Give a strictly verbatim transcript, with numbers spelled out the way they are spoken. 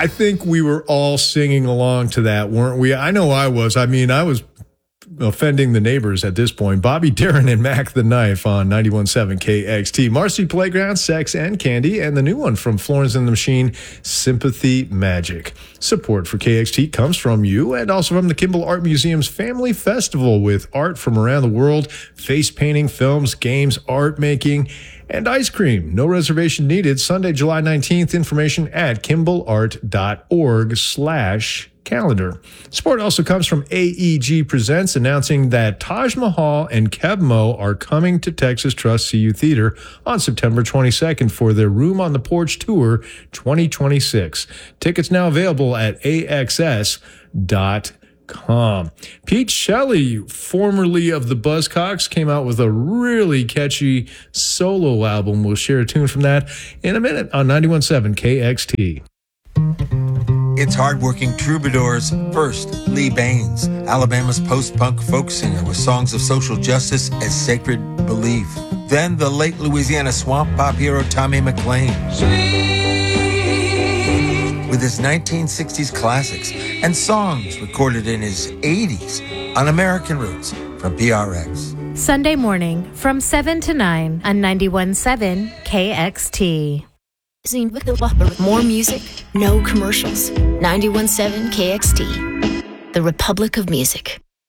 I think we were all singing along to that, weren't we? I know I was. I mean, I was offending the neighbors at this point. Bobby Darin and Mac the Knife on ninety-one point seven K X T. Marcy Playground, Sex and Candy, and the new one from Florence and the Machine, Sympathy Magic. Support for K X T comes from you and also from the Kimball Art Museum's Family Festival with art from around the world, face painting, films, games, art making, and ice cream. No reservation needed. Sunday, July nineteenth. Information at kimballart.org slash calendar. Support also comes from A E G Presents, announcing that Taj Mahal and Kebmo are coming to Texas Trust C U Theater on September twenty-second for their Room on the Porch Tour twenty twenty-six. Tickets now available at A X S dot com. Pete Shelley, formerly of the Buzzcocks, came out with a really catchy solo album. We'll share a tune from that in a minute on ninety-one point seven K X T. It's hardworking troubadours. First, Lee Baines, Alabama's post-punk folk singer with songs of social justice as Sacred Belief. Then the late Louisiana swamp pop hero Tommy McLean. With his nineteen sixties classics and songs recorded in his eighties on American Roots from P R X. Sunday morning from seven to nine on ninety-one point seven K X T. More music, no commercials. ninety-one point seven K X T, the Republic of Music.